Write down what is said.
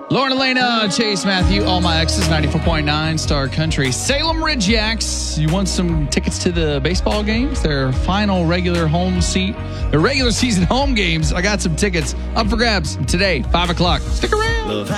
Lauren Elena, Chase Matthew, All My Exes, 94.9 Star Country. Salem Ridge Yaks. You want some tickets to the baseball games? Their final regular season home games. I got some tickets up for grabs today, 5 o'clock. Stick around.